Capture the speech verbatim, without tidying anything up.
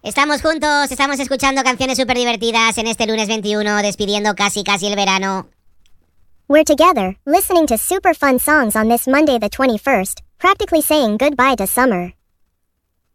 Estamos juntos, estamos escuchando canciones súper divertidas en este lunes veintiuno, despidiendo casi casi el verano. We're together, listening to super fun songs on this Monday the twenty-first, practically saying goodbye to summer.